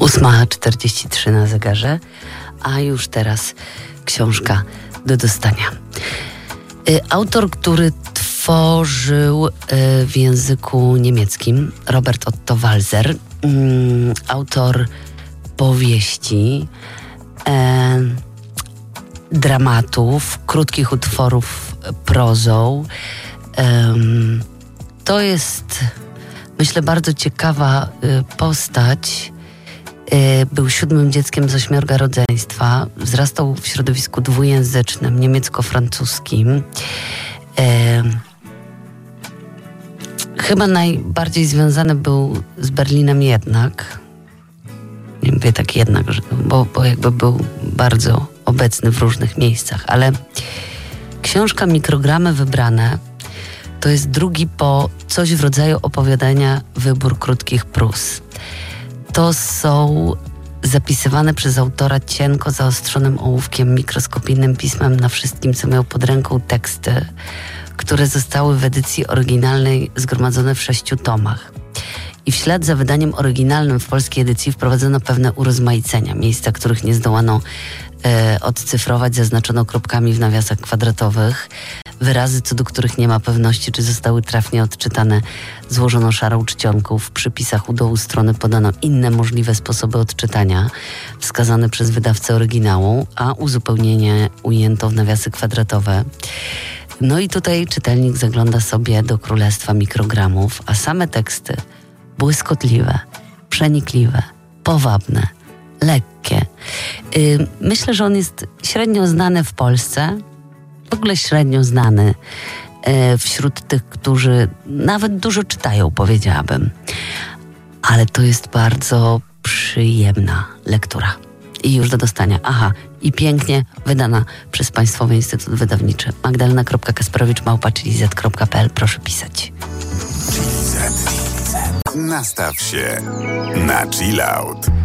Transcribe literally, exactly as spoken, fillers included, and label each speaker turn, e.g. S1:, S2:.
S1: ósma czterdzieści trzy na zegarze, a już teraz książka do dostania. Autor, który tworzył w języku niemieckim, Robert Otto Walser, autor powieści, e, dramatów, krótkich utworów prozą. E, to jest, myślę, bardzo ciekawa postać. Był siódmym dzieckiem z ośmiorga rodzeństwa. Wzrastał w środowisku dwujęzycznym, niemiecko-francuskim. E, chyba najbardziej związany był z Berlinem jednak. Nie mówię tak jednak, że, bo, bo jakby był bardzo obecny w różnych miejscach. Ale książka Mikrogramy wybrane to jest drugi po coś w rodzaju opowiadania wybór krótkich prós. To są zapisywane przez autora cienko zaostrzonym ołówkiem, mikroskopijnym pismem na wszystkim, co miał pod ręką teksty, które zostały w edycji oryginalnej zgromadzone w sześciu tomach. I w ślad za wydaniem oryginalnym w polskiej edycji wprowadzono pewne urozmaicenia. Miejsca, których nie zdołano e, odcyfrować, zaznaczono kropkami w nawiasach kwadratowych. Wyrazy, co do których nie ma pewności, czy zostały trafnie odczytane, złożono szarą czcionką. W przypisach u dołu strony podano inne możliwe sposoby odczytania, wskazane przez wydawcę oryginału, a uzupełnienie ujęto w nawiasy kwadratowe. No i tutaj czytelnik zagląda sobie do królestwa mikrogramów, a same teksty błyskotliwe, przenikliwe, powabne, lekkie. Yy, myślę, że on jest średnio znany w Polsce, w ogóle średnio znany yy, wśród tych, którzy nawet dużo czytają, powiedziałabym. Ale to jest bardzo przyjemna lektura. I już do dostania. Aha, i pięknie wydana przez Państwowy Instytut Wydawniczy. Magdalena kropka kasperowicz małpa chili zet kropka pe el. Proszę pisać.
S2: Nastaw się na chill out.